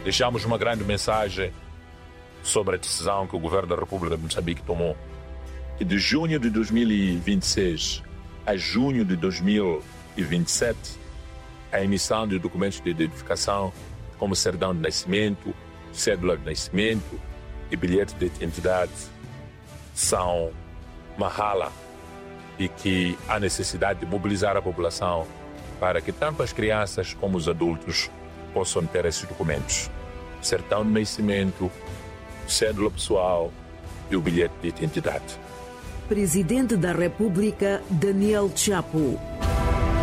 deixamos uma grande mensagem sobre a decisão que o governo da República de Moçambique tomou, que de junho de 2026 a junho de 2027, a emissão de documentos de identificação como certidão de nascimento, cédula de nascimento e bilhete de identidade são mahala e que há necessidade de mobilizar a população para que tanto as crianças como os adultos possam ter esses documentos. Certidão de nascimento, cédula pessoal e o bilhete de identidade. Presidente da República, Daniel Chapo.